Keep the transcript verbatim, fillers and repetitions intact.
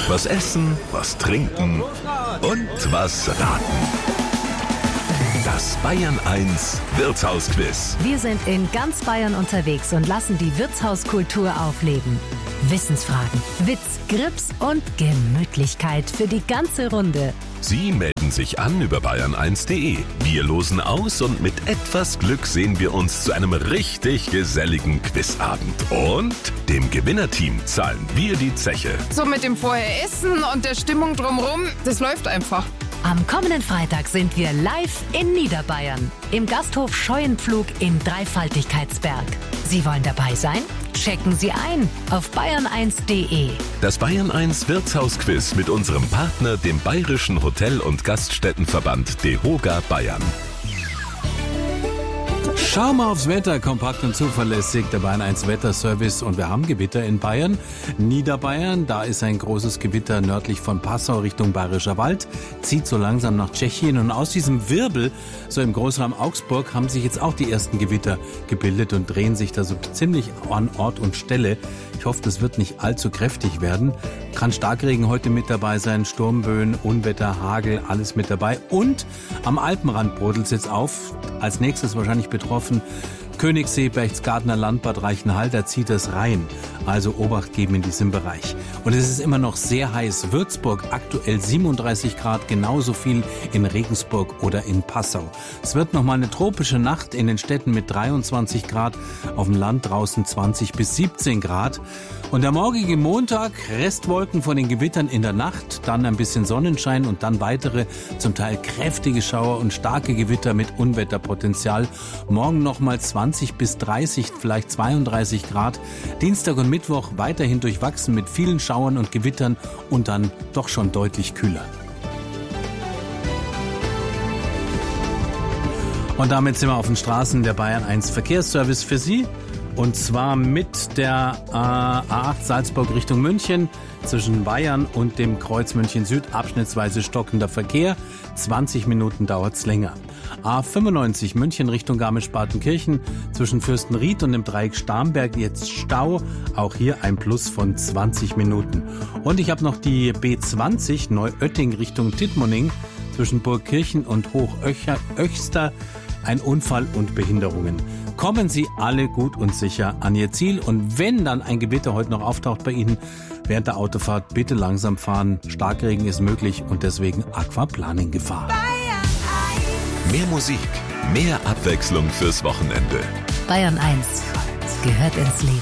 Was essen, was trinken und was raten. Das Bayern eins Wirtshausquiz. Wir sind in ganz Bayern unterwegs und lassen die Wirtshauskultur aufleben. Wissensfragen, Witz, Grips und Gemütlichkeit für die ganze Runde. Sie melden sich an über bayern eins punkt de. Wir losen aus und mit etwas Glück sehen wir uns zu einem richtig geselligen Quizabend. Und dem Gewinnerteam zahlen wir die Zeche. So mit dem vorher Essen und der Stimmung drumherum, das läuft einfach. Am kommenden Freitag sind wir live in Niederbayern im Gasthof Scheuenpflug in Dreifaltigkeitsberg. Sie wollen dabei sein? Checken Sie ein auf bayern eins punkt de. Das Bayern eins Wirtshausquiz mit unserem Partner, dem Bayerischen Hotel- und Gaststättenverband DEHOGA Bayern. Schau mal aufs Wetter, kompakt und zuverlässig, der Bayern eins Wetterservice, und wir haben Gewitter in Bayern, Niederbayern, da ist ein großes Gewitter nördlich von Passau Richtung Bayerischer Wald, zieht so langsam nach Tschechien, und aus diesem Wirbel, so im Großraum Augsburg, haben sich jetzt auch die ersten Gewitter gebildet und drehen sich da so ziemlich an Ort und Stelle. Ich hoffe, das wird nicht allzu kräftig werden. Kann Starkregen heute mit dabei sein, Sturmböen, Unwetter, Hagel, alles mit dabei. Und am Alpenrand brodelt es jetzt auf. Als nächstes wahrscheinlich betroffen Königssee, Berchtesgadener Land, Bad Reichenhall, da zieht es rein. Also Obacht geben in diesem Bereich. Und es ist immer noch sehr heiß. Würzburg aktuell siebenunddreißig Grad, genauso viel in Regensburg oder in Passau. Es wird nochmal eine tropische Nacht in den Städten mit dreiundzwanzig Grad, auf dem Land draußen zwanzig bis siebzehn Grad. Und der morgige Montag, Restwolken von den Gewittern in der Nacht, dann ein bisschen Sonnenschein und dann weitere, zum Teil kräftige Schauer und starke Gewitter mit Unwetterpotenzial. Morgen nochmal zwanzig bis dreißig, vielleicht zweiunddreißig Grad. Dienstag und Mittwoch weiterhin durchwachsen mit vielen Schauern und Gewittern und dann doch schon deutlich kühler. Und damit sind wir auf den Straßen der Bayern eins Verkehrsservice für Sie. Und zwar mit der äh, A acht Salzburg Richtung München zwischen Bayern und dem Kreuz München Süd abschnittsweise stockender Verkehr. zwanzig Minuten dauert's länger. A fünfundneunzig München Richtung Garmisch-Partenkirchen zwischen Fürstenried und dem Dreieck Starnberg jetzt Stau. Auch hier ein Plus von zwanzig Minuten. Und ich habe noch die B zwanzig Neuötting Richtung Tittmoning zwischen Burgkirchen und Hochöchster. Ein Unfall und Behinderungen. Kommen Sie alle gut und sicher an Ihr Ziel, und wenn dann ein Gewitter heute noch auftaucht bei Ihnen, während der Autofahrt bitte langsam fahren. Starkregen ist möglich und deswegen Aquaplaning-Gefahr. Mehr Musik, mehr Abwechslung fürs Wochenende. Bayern eins gehört ins Leben.